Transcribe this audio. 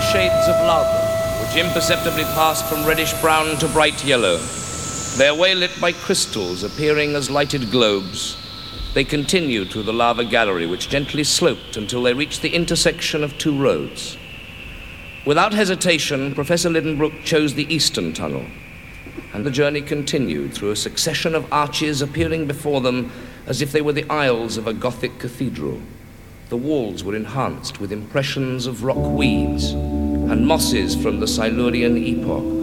shades of lava, which imperceptibly passed from reddish-brown to bright yellow, their way lit by crystals appearing as lighted globes. They continued through the lava gallery, which gently sloped until they reached the intersection of two roads. Without hesitation, Professor Lidenbrook chose the eastern tunnel, and the journey continued through a succession of arches appearing before them as if they were the aisles of a Gothic cathedral. The walls were enhanced with impressions of rock weeds and mosses from the Silurian epoch.